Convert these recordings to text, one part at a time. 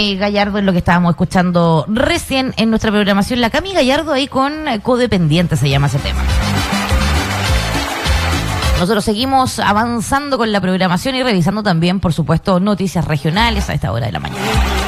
Gallardo es lo que estábamos escuchando recién en nuestra programación. La Cami Gallardo ahí con Codependiente se llama ese tema. Nosotros seguimos avanzando con la programación y revisando también, por supuesto, noticias regionales a esta hora de la mañana.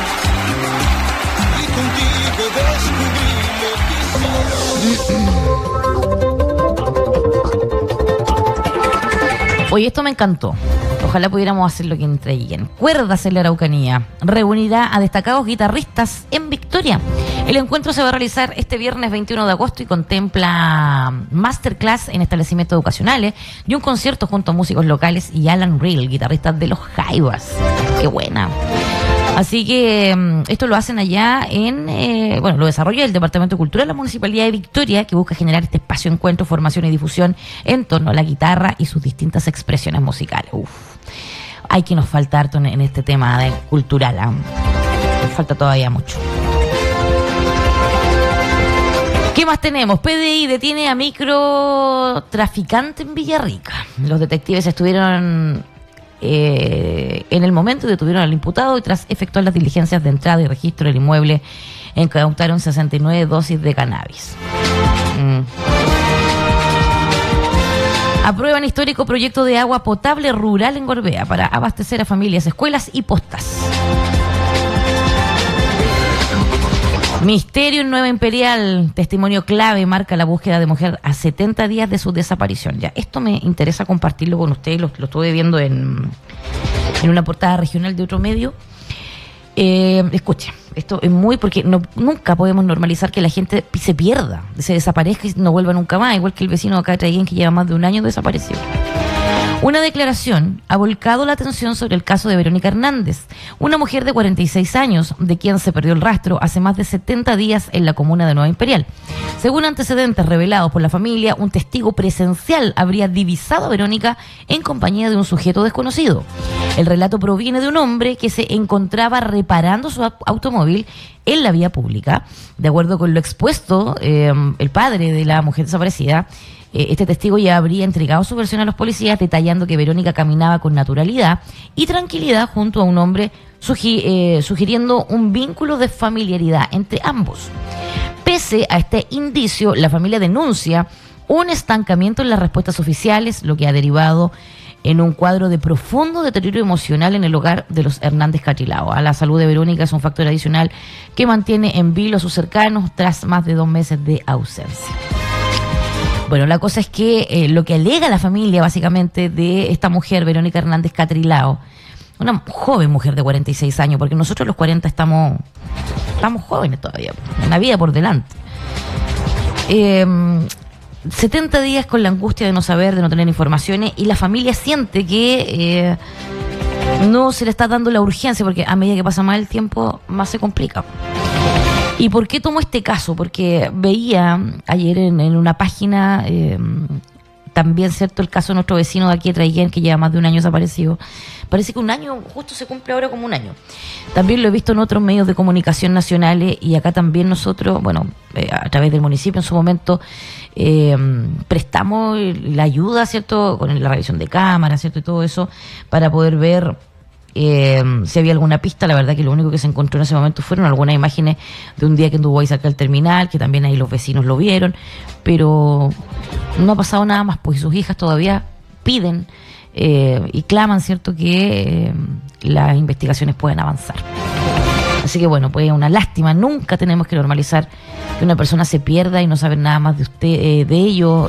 Oye, esto me encantó. Ojalá pudiéramos hacer lo que entreguen. Cuerdas en la Araucanía reunirá a destacados guitarristas en Victoria. El encuentro se va a realizar este viernes 21 de agosto y contempla masterclass en establecimientos educacionales y un concierto junto a músicos locales y Alan Reel, guitarrista de los Jaivas. ¡Qué buena! Así que esto lo hacen allá en, lo desarrolla el Departamento de Cultura de la Municipalidad de Victoria, que busca generar este espacio de encuentro, formación y difusión en torno a la guitarra y sus distintas expresiones musicales. Hay que nos falta harto en este tema cultural. Nos falta todavía mucho. ¿Qué más tenemos? PDI detiene a microtraficante en Villarrica. Los detectives estuvieron en el momento detuvieron al imputado y tras efectuar las diligencias de entrada y registro del inmueble incautaron 69 dosis de cannabis. Aprueban histórico proyecto de agua potable rural en Gorbea para abastecer a familias, escuelas y postas. Misterio en Nueva Imperial, testimonio clave marca la búsqueda de mujer a 70 días de su desaparición. Ya, esto me interesa compartirlo con ustedes, lo estuve viendo en una portada regional de otro medio. Escuchen, esto es porque nunca podemos normalizar que la gente se pierda, se desaparezca y no vuelva nunca más, igual que el vecino de acá de Traiguén que lleva más de un año desaparecido. Una declaración ha volcado la atención sobre el caso de Verónica Hernández, una mujer de 46 años, de quien se perdió el rastro hace más de 70 días en la comuna de Nueva Imperial. Según antecedentes revelados por la familia, un testigo presencial habría divisado a Verónica en compañía de un sujeto desconocido. El relato proviene de un hombre que se encontraba reparando su automóvil en la vía pública. De acuerdo con lo expuesto, el padre de la mujer desaparecida, este testigo ya habría entregado su versión a los policías, detallando que Verónica caminaba con naturalidad y tranquilidad junto a un hombre, sugiriendo un vínculo de familiaridad entre ambos. Pese a este indicio, la familia denuncia un estancamiento en las respuestas oficiales, lo que ha derivado en un cuadro de profundo deterioro emocional en el hogar de los Hernández Catrilao. A la salud de Verónica es un factor adicional que mantiene en vilo a sus cercanos tras más de 2 meses de ausencia. Bueno, la cosa es que lo que alega la familia básicamente de esta mujer, Verónica Hernández Catrilao, una joven mujer de 46 años, porque nosotros los 40 estamos jóvenes todavía, una vida por delante. 70 días con la angustia de no saber, de no tener informaciones, y la familia siente que no se le está dando la urgencia, porque a medida que pasa más el tiempo, más se complica. ¿Y por qué tomo este caso? Porque veía ayer en una página, también cierto, el caso de nuestro vecino de aquí de Traiguén, que lleva más de un año desaparecido. Parece que un año, justo se cumple ahora como un año. También lo he visto en otros medios de comunicación nacionales, y acá también nosotros, a través del municipio en su momento, prestamos la ayuda, ¿cierto?, con la revisión de cámaras, ¿cierto?, y todo eso, para poder ver si había alguna pista. La verdad que lo único que se encontró en ese momento fueron algunas imágenes de un día que anduvo ahí cerca del terminal, que también ahí los vecinos lo vieron, pero no ha pasado nada más, pues sus hijas todavía piden y claman, ¿cierto?, que las investigaciones puedan avanzar. Así que pues una lástima. Nunca tenemos que normalizar que una persona se pierda y no saber nada más de usted, de ello,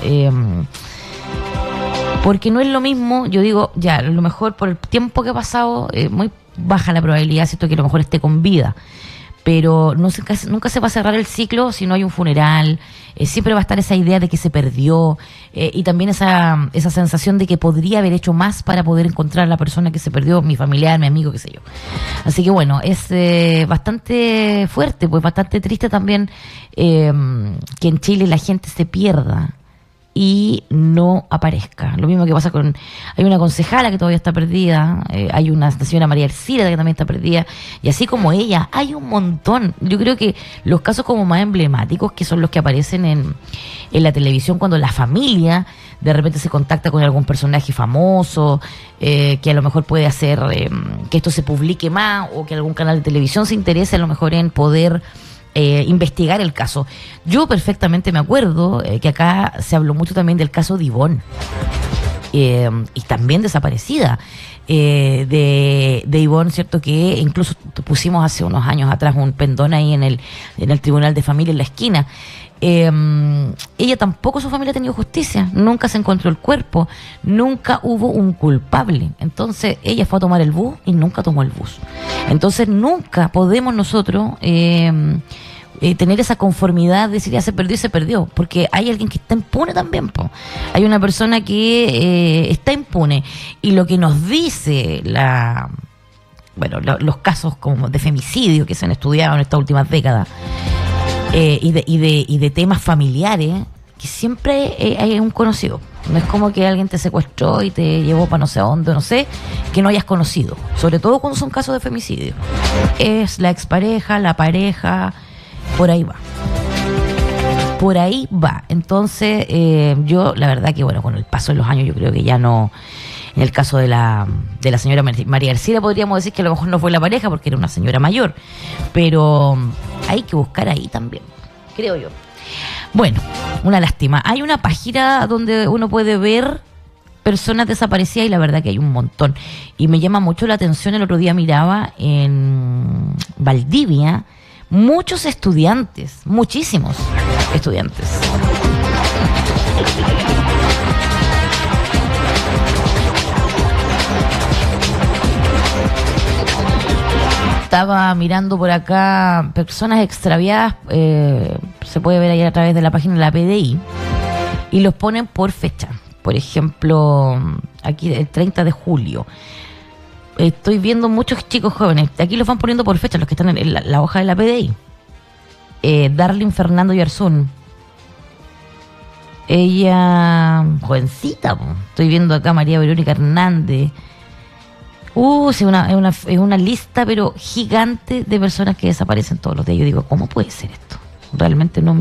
porque no es lo mismo. Yo digo, ya, a lo mejor por el tiempo que ha pasado, muy baja la probabilidad, ¿cierto?, que a lo mejor esté con vida. Pero nunca se va a cerrar el ciclo si no hay un funeral. Siempre va a estar esa idea de que se perdió, y también esa sensación de que podría haber hecho más para poder encontrar a la persona que se perdió, mi familiar, mi amigo, qué sé yo. Así que es bastante fuerte, pues bastante triste también, que en Chile la gente se pierda y no aparezca. Lo mismo que pasa con... Hay una concejala que todavía está perdida, hay una señora María Ercila que también está perdida, y así como ella, hay un montón. Yo creo que los casos como más emblemáticos, que son los que aparecen en la televisión, cuando la familia de repente se contacta con algún personaje famoso, que a lo mejor puede hacer que esto se publique más, o que algún canal de televisión se interese a lo mejor en poder investigar el caso. Yo perfectamente me acuerdo que acá se habló mucho también del caso de Ivonne, y también desaparecida, de Ivonne, ¿cierto? Que incluso pusimos hace unos años atrás un pendón ahí en el Tribunal de Familia en la esquina. Ella tampoco, su familia ha tenido justicia, nunca se encontró el cuerpo, nunca hubo un culpable. Entonces ella fue a tomar el bus y nunca tomó el bus. Entonces nunca podemos nosotros tener esa conformidad de decir ya se perdió y se perdió, porque hay alguien que está impune también, po. Hay una persona que está impune, y lo que nos dice los casos como de femicidio que se han estudiado en estas últimas décadas, y de temas familiares, que siempre hay un conocido. No es como que alguien te secuestró y te llevó para no sé dónde, no sé, que no hayas conocido. Sobre todo cuando son casos de femicidio. Es la expareja, la pareja, por ahí va. Por ahí va. Entonces, yo, la verdad que, bueno, con el paso de los años, yo creo que ya no... En el caso de la señora María Ercila podríamos decir que a lo mejor no fue la pareja porque era una señora mayor, pero hay que buscar ahí también, creo yo. Bueno, una lástima. Hay una página donde uno puede ver personas desaparecidas, y la verdad que hay un montón. Y me llama mucho la atención, el otro día miraba en Valdivia, muchos estudiantes, muchísimos estudiantes. Estaba mirando por acá personas extraviadas, se puede ver ahí a través de la página de la PDI, y los ponen por fecha. Por ejemplo, aquí el 30 de julio. Estoy viendo muchos chicos jóvenes, aquí los van poniendo por fecha, los que están en la hoja de la PDI. Darlene Fernando Yarzún. Ella, jovencita, estoy viendo acá María Verónica Hernández. Es una lista, pero gigante, de personas que desaparecen todos los días. Yo digo, ¿cómo puede ser esto? Realmente no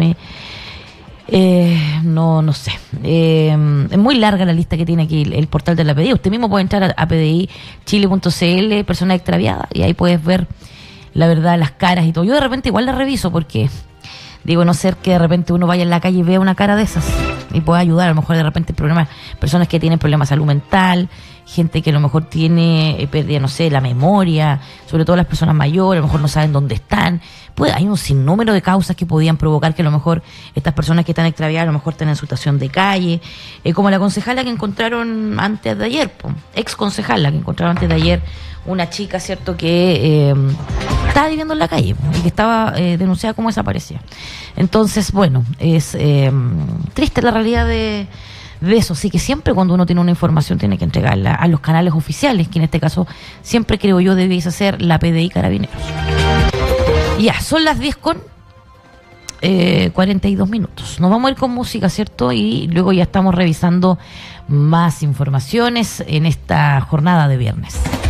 sé. Es muy larga la lista que tiene aquí el portal de la PDI. Usted mismo puede entrar a pdichile.cl, personas extraviadas, y ahí puedes ver la verdad, las caras y todo. Yo de repente igual la reviso porque digo, no ser que de repente uno vaya en la calle y vea una cara de esas y pueda ayudar. A lo mejor de repente personas que tienen problemas de salud mental, gente que a lo mejor tiene pérdida, no sé, la memoria, sobre todo las personas mayores, a lo mejor no saben dónde están. Hay un sinnúmero de causas que podían provocar que a lo mejor estas personas que están extraviadas a lo mejor estén en situación de calle, como la concejala que encontraron antes de ayer, ex concejala que encontraron antes de ayer, una chica, ¿cierto?, que estaba viviendo en la calle y que estaba denunciada como desaparecida. Entonces, bueno, es triste la realidad de eso. Así que siempre cuando uno tiene una información tiene que entregarla a los canales oficiales, que en este caso siempre creo yo debiese ser la PDI Carabineros. Ya, son las 10 con 42 minutos. Nos vamos a ir con música, ¿cierto? Y luego ya estamos revisando más informaciones en esta jornada de viernes.